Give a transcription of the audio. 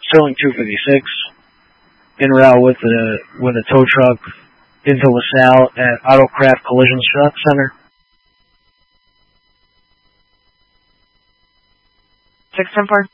Sterling 256, en route with a tow truck into LaSalle at Autocraft Collision Center. 610-4.